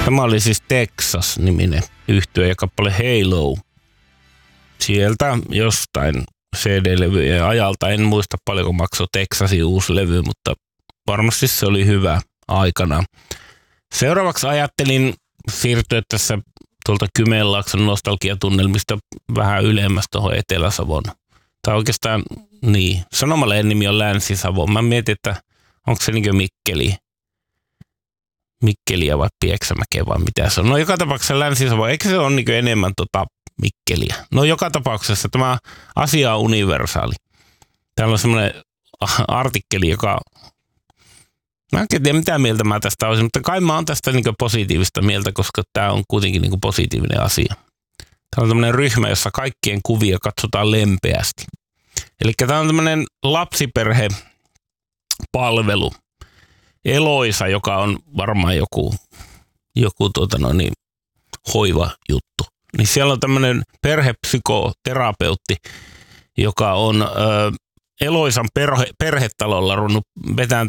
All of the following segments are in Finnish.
Tämä oli siis Texas-niminen yhtye ja kappale Halo. Sieltä jostain CD-levyjen ajalta, en muista paljonko maksoi Texasin uusi levy, mutta varmasti se oli hyvä aikana. Seuraavaksi ajattelin siirtyä tässä tuolta Kymenlaakson nostalgiatunnelmista vähän ylemmäs tuohon Etelä-Savon. Tai oikeastaan niin, sanomalehden nimi on Länsi-Savo. Mä mietin, että onko se niin kuin Mikkeliä vai Pieksämäkeä vai mitä se on. No joka tapauksessa Länsi-Savo, eikö se ole niin kuin enemmän Mikkeliä? No joka tapauksessa tämä asia on universaali. Täällä on semmoinen artikkeli, joka... Mä en tiedä mitä mieltä mä tästä olisin, mutta kai mä oon tästä niin kuin positiivista mieltä, koska tämä on kuitenkin niin kuin positiivinen asia. Tämä on tämmöinen ryhmä, jossa kaikkien kuvia katsotaan lempeästi. Eli tämä on tämmöinen lapsiperhepalvelu. Eloisa, joka on varmaan joku hoiva juttu. Niin siellä on tämmöinen perhepsykoterapeutti, joka on Eloisan perhetalolla ruvennut vetämään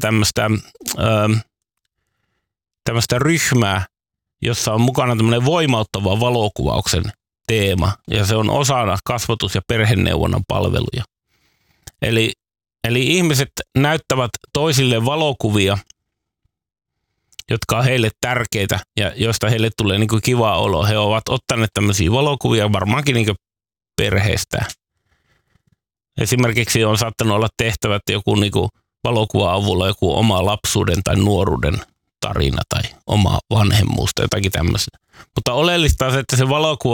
tämmöistä ryhmää, jossa on mukana tämmöinen voimauttava valokuvauksen teema. Ja se on osana kasvatus- ja perheneuvonnan palveluja. Eli ihmiset näyttävät toisille valokuvia, jotka on heille tärkeitä ja joista heille tulee niin kuin kiva olo. He ovat ottaneet tämmöisiä valokuvia varmaankin niin kuin perheestä. Esimerkiksi on saattanut olla tehtävät joku niin kuin valokuva-avulla joku oma lapsuuden tai nuoruuden tarina tai oma vanhemmuus tai jotakin tämmöistä. Mutta oleellista on se, että se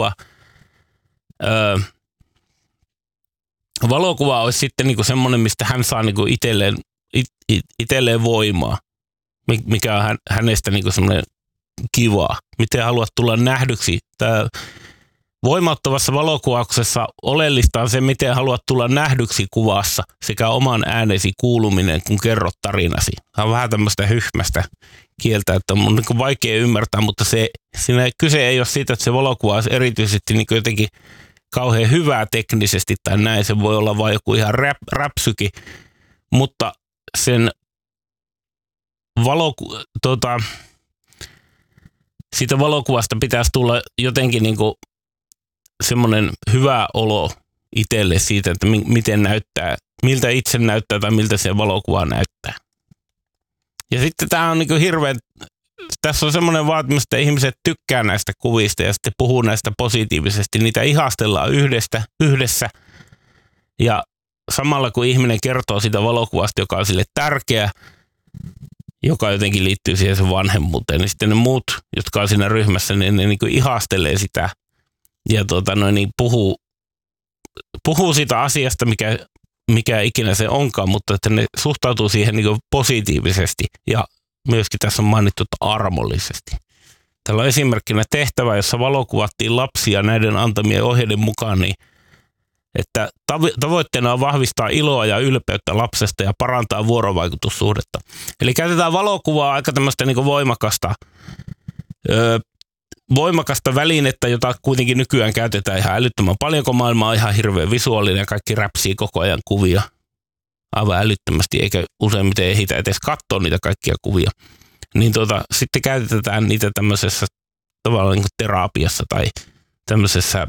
valokuva olisi sitten niin kuin semmoinen, mistä hän saa niin kuin itselleen voimaa. Mikä on hänestä niin kuin semmoinen kivaa. Miten haluat tulla nähdyksi. Tämä voimauttavassa valokuvauksessa oleellista on se, miten haluat tulla nähdyksi kuvassa sekä oman äänesi kuuluminen, kun kerrot tarinasi. Tämä on vähän tämmöistä hyhmästä kieltä, että on niin kuin vaikea ymmärtää, mutta siinä kyse ei ole siitä, että se valokuva olisi erityisesti niin kuin jotenkin kauhean hyvää teknisesti tai näin. Se voi olla vain joku ihan räpsyki, mutta sen siitä valokuvasta pitäisi tulla jotenkin niin kuin semmoinen hyvä olo itselle siitä, että miten näyttää, miltä itse näyttää tai miltä se valokuva näyttää. Ja sitten tämä on niin kuin hirveän, tässä on semmoinen vaatimus, että ihmiset tykkää näistä kuvista ja sitten puhuu näistä positiivisesti. Niitä ihastellaan yhdessä ja samalla kun ihminen kertoo siitä valokuvasta, joka on sille tärkeä, joka jotenkin liittyy siihen sen vanhemmuuteen, niin sitten ne muut, jotka on siinä ryhmässä, niin ne niin kuin ihastelee sitä ja puhuu siitä asiasta, mikä ikinä se onkaan, mutta että ne suhtautuu siihen niin kuin positiivisesti ja myöskin tässä on mainittu armollisesti. Täällä on esimerkkinä tehtävä, jossa valokuvattiin lapsia näiden antamien ohjeiden mukaan, niin että tavoitteena on vahvistaa iloa ja ylpeyttä lapsesta ja parantaa vuorovaikutussuhdetta. Eli käytetään valokuvaa aika tämmöistä niin kuin voimakasta välinettä, jota kuitenkin nykyään käytetään ihan älyttömän paljon, kun maailma on ihan hirveän visuaalinen ja kaikki räpsii koko ajan kuvia aivan älyttömästi, eikä useimmiten ehitä edes katsoa niitä kaikkia kuvia. Niin sitten käytetään niitä tämmöisessä tavallaan niin kuin terapiassa tai tämmöisessä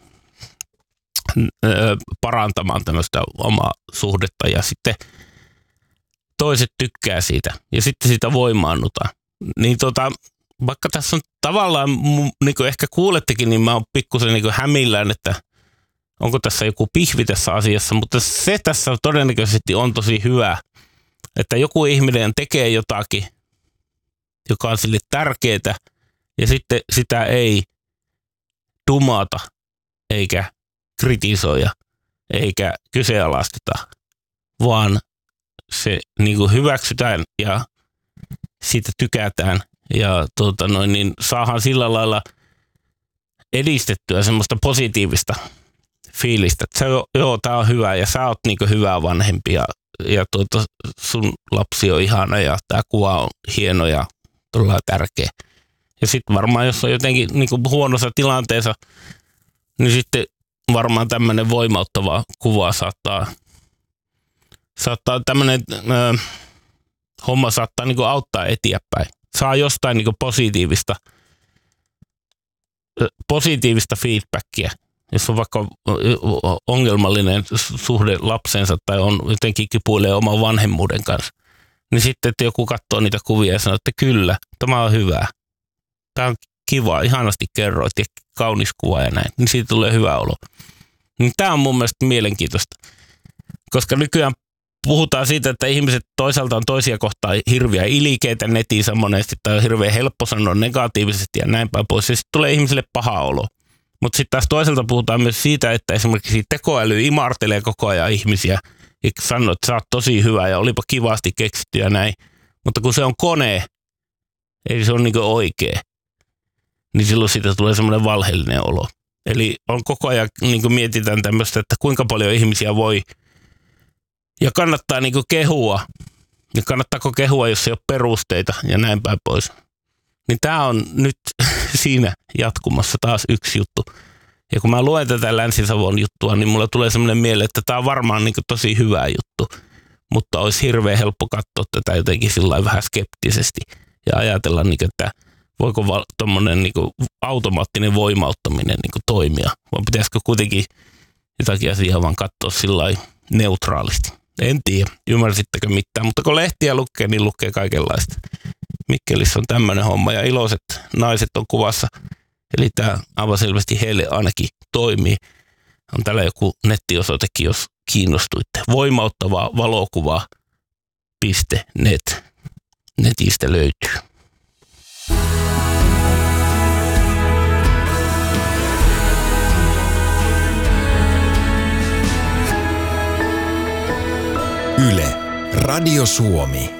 parantamaan tämmöistä omaa suhdetta ja sitten toiset tykkää siitä ja sitten sitä voimaannutaan. Niin vaikka tässä on tavallaan, niin kuin ehkä kuulettekin, niin mä oon pikkusen niin kuin hämillään, että onko tässä joku pihvi tässä asiassa, mutta se tässä todennäköisesti on tosi hyvä, että joku ihminen tekee jotakin, joka on sille tärkeää ja sitten sitä ei dumata eikä kritisoida eikä kyseenalaisteta, vaan se niin kuin hyväksytään ja siitä tykätään ja niin saadaan sillä lailla edistettyä semmoista positiivista fiilistä, että tää on hyvä ja sä oot niin kuin hyvä vanhempi ja sun lapsi on ihana ja tää kuva on hieno ja todella tärkeä. Ja sitten varmaan jos on jotenkin niin kuin huonossa tilanteessa, niin sitten varmaan tämmöinen voimauttava kuva saattaa tämmöinen homma saattaa niinku auttaa eteenpäin. Saa jostain niinku positiivista positiivista feedbackia, jos on vaikka ongelmallinen suhde lapsensa tai on jotenkin kipuilee oman vanhemmuuden kanssa, niin sitten, että joku katsoo niitä kuvia ja sanoo, että kyllä, tämä on hyvä. Tämä on kiva, ihanasti kerroit ja kaunis kuva ja näin, niin siitä tulee hyvä olo. Niin tämä on mun mielestä mielenkiintoista, koska nykyään puhutaan siitä, että ihmiset toisaalta on toisia kohtaan hirviä ilikeitä netissä monesti tai on hirveän helppo sanoa negatiivisesti ja näin päin pois. Ja sitten tulee ihmisille paha olo. Mutta sitten taas toisaalta puhutaan myös siitä, että esimerkiksi tekoäly imartelee koko ajan ihmisiä ja sanoo, että sä oot tosi hyvä ja olipa kivasti keksitty ja näin. Mutta kun se on kone, eli se on niin kuin oikea, niin silloin siitä tulee semmoinen valheellinen olo. Eli on koko ajan niin kuin mietitään tämmöistä, että kuinka paljon ihmisiä voi ja kannattaa niin kuin kehua. Ja kannattaako kehua, jos ei ole perusteita ja näin päin pois. Niin tämä on nyt siinä jatkumassa taas yksi juttu. Ja kun mä luen tätä Länsi-Savon juttua, niin mulla tulee semmoinen mieleen, että tämä on varmaan niin kuin tosi hyvä juttu. Mutta olisi hirveän helppo katsoa tätä jotenkin sillä vähän skeptisesti. Ja ajatella, niin kuin, että voiko tuommoinen niin kuin automaattinen voimauttaminen niin kuin toimia. Vai pitäisikö kuitenkin jotakin asiaa vaan katsoa sillä neutraalisti. En tiedä, ymmärsittekö mitään, mutta kun lehtiä lukee, niin lukee kaikenlaista. Mikkelissä on tämmöinen homma ja iloiset naiset on kuvassa. Eli tämä aivan selvästi heille ainakin toimii. On täällä joku nettiosoitekin, jos kiinnostuitte. Voimauttavaa valokuvaa.net. Netistä löytyy. Yle, Radio Suomi.